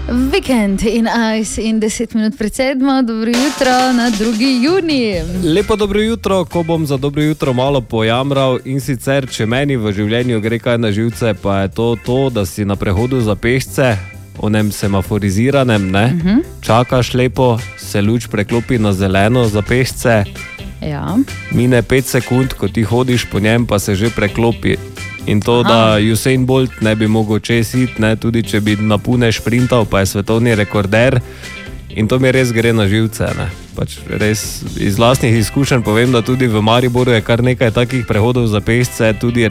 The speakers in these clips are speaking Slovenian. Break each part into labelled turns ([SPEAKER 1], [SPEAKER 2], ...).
[SPEAKER 1] Vikend in Ice in 10 minut pred 7. Dobro jutro na 2. junij.
[SPEAKER 2] Lepo dobro jutro, ko bom za dobro jutro malo pojamral in sicer, če meni v življenju gre kaj na živce, pa je to, da si na prehodu za pešce, onem semaforiziranem, ne? Čakaš lepo, se luč preklopi na zeleno za pešce, mine 5 sekund, ko ti hodiš po njem, pa se že preklopi. In to, da Usain Bolt ne bi mogel čez iti, ne, tudi če bi napune šprintal, pa je svetovni rekorder. In to mi res gre na živce. Ne. Pač res iz vlastnih izkušenj povem, da tudi v Mariboru je kar nekaj takih prehodov za pešce, tudi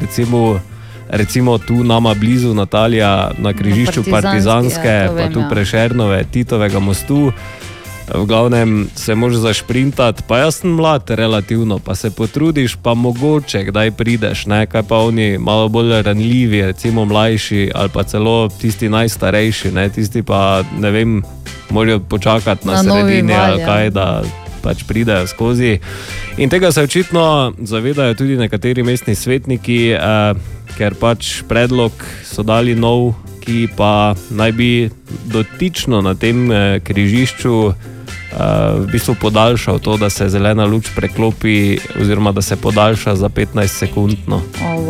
[SPEAKER 2] recimo tu nama blizu Natalija na križišču Partizanske, pa tu Prešernove, Titovega mostu. V glavnem se moraš zašprintati, pa jaz sem mlad relativno, pa se potrudiš, pa mogoče kdaj prideš, ne? Kaj pa oni malo bolj ranljivi, recimo mlajši ali pa celo tisti najstarejši, ne? Tisti pa, ne vem, morajo počakati na sredini ali kaj, da pač pridejo skozi. In tega se očitno zavedajo tudi nekateri mestni svetniki, ker pač predlog so dali nov, ki pa naj bi dotično na tem križišču v bistvu podaljšal to, da se zelena luč preklopi oziroma da se podaljša za 15 sekund. No.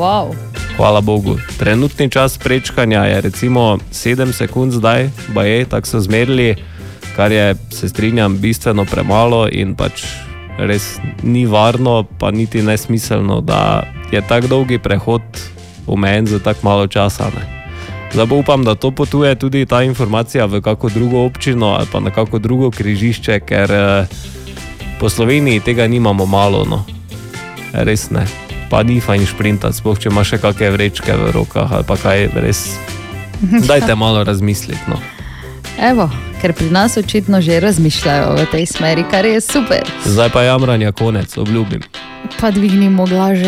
[SPEAKER 2] Hvala Bogu. Trenutni čas prečkanja je recimo 7 sekund zdaj, baje, tako so zmerili, kar je, se strinjam, bistveno premalo in pač res ni varno, pa niti nesmiselno, da je tak dolgi prehod omejen za tak malo časa. Ne. Zdaj upam, da to potuje tudi ta informacija v kako drugo občino ali pa na kako drugo križišče, ker po Sloveniji tega nimamo malo, no. Res ne. Pa ni fajn šprintati, sploh če imaš še kakšne vrečke v rokah ali pa kaj, res. Dajte malo razmisliti, no.
[SPEAKER 1] Evo, ker pri nas očitno že razmišljajo v tej smeri, kar je super.
[SPEAKER 2] Zdaj pa jamranja konec, obljubim.
[SPEAKER 1] Pa dvignimo glaže.